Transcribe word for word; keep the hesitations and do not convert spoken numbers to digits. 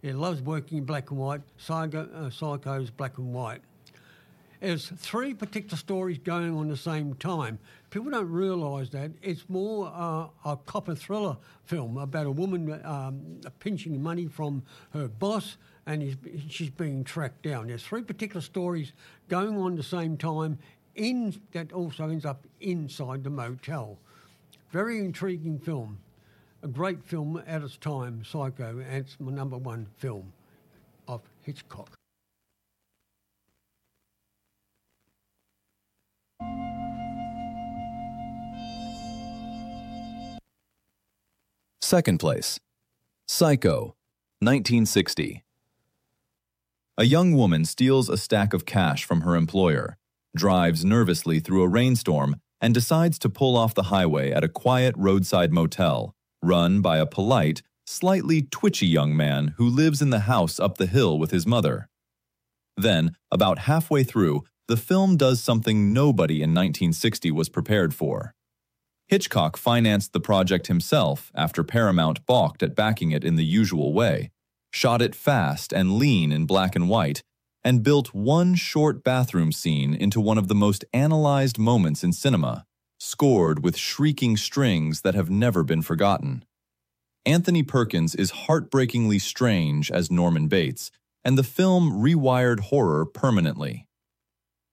He loves working in black and white. Psycho, uh, Psycho's black and white. There's three particular stories going on at the same time. People don't realise that. It's more uh, a copper thriller film about a woman um, pinching money from her boss, and he's, she's being tracked down. There's three particular stories going on at the same time in that also ends up inside the motel. Very intriguing film. A great film at its time, Psycho, and it's my number one film of Hitchcock. Second place, Psycho, nineteen sixty. A young woman steals a stack of cash from her employer, drives nervously through a rainstorm, and decides to pull off the highway at a quiet roadside motel, run by a polite, slightly twitchy young man who lives in the house up the hill with his mother. Then, about halfway through, the film does something nobody in nineteen sixty was prepared for. Hitchcock financed the project himself after Paramount balked at backing it in the usual way, shot it fast and lean in black and white, and built one short bathroom scene into one of the most analyzed moments in cinema, scored with shrieking strings that have never been forgotten. Anthony Perkins is heartbreakingly strange as Norman Bates, and the film rewired horror permanently.